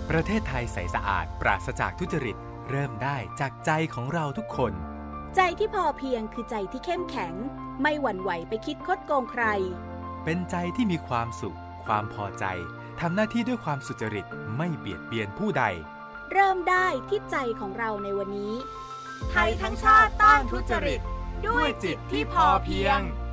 ประเทศไทยใสสะอาดปราศจากทุจริตเริ่มได้จากใจของเราทุกคนใจที่พอเพียงคือใจที่เข้มแข็งไม่หวั่นไหวไปคิดคดโกงใครเป็นใจที่มีความสุขความพอใจทำหน้าที่ด้วยความสุจริตไม่เบียดเบียนผู้ใดเริ่มได้ที่ใจของเราในวันนี้ไทยทั้งชาติต้านทุจริตด้วยจิตที่พอเพียง